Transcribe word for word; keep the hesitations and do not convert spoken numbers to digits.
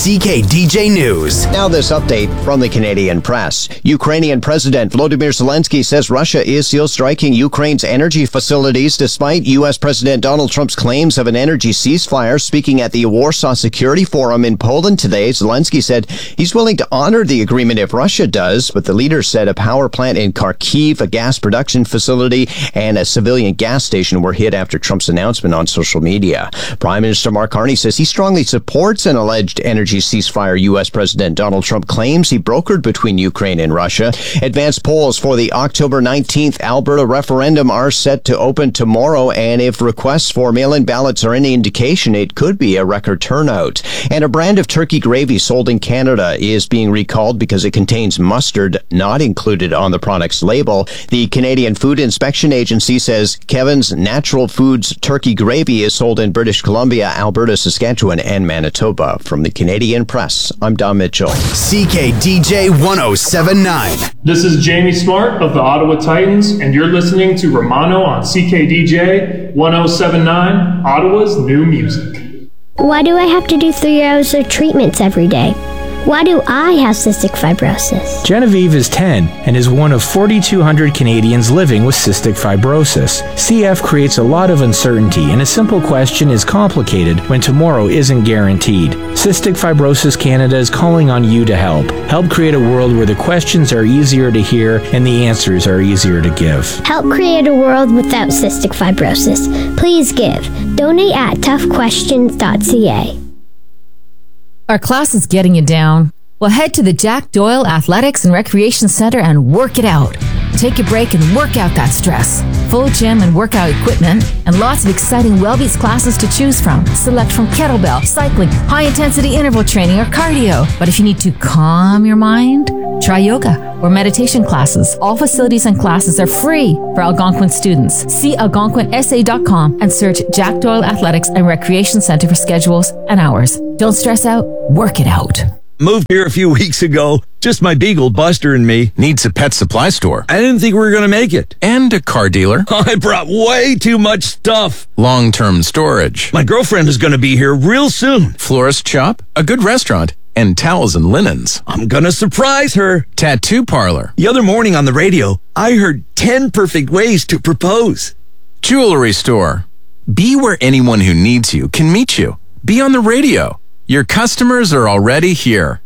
C K D J News. Now this update from the Canadian press. Ukrainian President Volodymyr Zelensky says Russia is still striking Ukraine's energy facilities despite U S President Donald Trump's claims of an energy ceasefire. Speaking at the Warsaw Security Forum in Poland today, Zelensky said he's willing to honor the agreement if Russia does, but the leader said a power plant in Kharkiv, a gas production facility, and a civilian gas station were hit after Trump's announcement on social media. Prime Minister Mark Carney says he strongly supports an alleged energy ceasefire U S President Donald Trump claims he brokered between Ukraine and Russia. Advanced polls for the October nineteenth Alberta referendum are set to open tomorrow, and if requests for mail-in ballots are any indication, it could be a record turnout. And a brand of turkey gravy sold in Canada is being recalled because it contains mustard not included on the product's label. The Canadian Food Inspection Agency says Kevin's Natural Foods turkey gravy is sold in British Columbia, Alberta, Saskatchewan, and Manitoba. From the Canadian Press, I'm Don Mitchell. C K D J one oh seven point nine. This is Jamie Smart of the Ottawa Titans, and you're listening to Romano on C K D J one oh seven point nine, Ottawa's new music. Why do I have to do three hours of treatments every day? Why do I have cystic fibrosis? Genevieve is ten and is one of forty-two hundred Canadians living with cystic fibrosis. C F creates a lot of uncertainty, and a simple question is complicated when tomorrow isn't guaranteed. Cystic Fibrosis Canada is calling on you to help. Help create a world where the questions are easier to hear and the answers are easier to give. Help create a world without cystic fibrosis. Please give. Donate at tough questions dot c a. Our class is getting you down? Well, head to the Jack Doyle Athletics and Recreation Center and work it out. Take a break and work out that stress. Full gym and workout equipment, and lots of exciting Wellbeats classes to choose from. Select from kettlebell, cycling, high-intensity interval training, or cardio. But if you need to calm your mind, try yoga or meditation classes. All facilities and classes are free for Algonquin students. See algonquin s a dot com and search Jack Doyle Athletics and Recreation Center for schedules and hours. Don't stress out, work it out. Moved here a few weeks ago. Just my beagle, Buster, and me. Needs a pet supply store. I didn't think we were going to make it. And a car dealer. I brought way too much stuff. Long-term storage. My girlfriend is going to be here real soon. Florist shop, a good restaurant, and towels and linens. I'm going to surprise her. Tattoo parlor. The other morning on the radio, I heard ten perfect ways to propose. Jewelry store. Be where anyone who needs you can meet you. Be on the radio. Your customers are already here.